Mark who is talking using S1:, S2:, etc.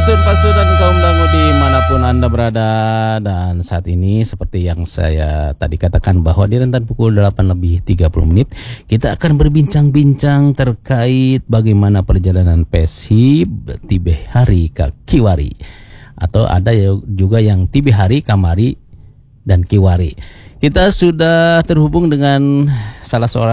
S1: Pasun dan kaum dangu dimanapun Anda berada. Dan saat ini seperti yang saya tadi katakan bahwa di rentan pukul 8:30 kita akan berbincang-bincang terkait bagaimana perjalanan Persib tibe hari ke Kiwari. Atau ada juga yang tibe hari Kamari dan Kiwari. Kita sudah terhubung dengan salah seorang